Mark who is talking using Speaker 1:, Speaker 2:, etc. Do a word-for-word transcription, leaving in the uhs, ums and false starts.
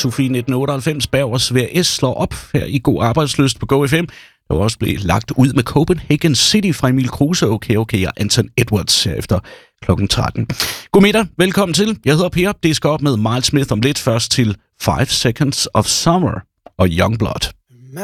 Speaker 1: Sofie nitten otteoghalvfems, Bergers V S slår op her i God Arbejdslyst på Go F M. Der var også blevet lagt ud med Copenhagen City fra Emil Kruse, okay, okay, og Anton Edwards her efter klokken tretten. God middag, velkommen til. Jeg hedder Per. Det skal op med Miles Smith om lidt, først til Five Seconds of Summer og Youngblood.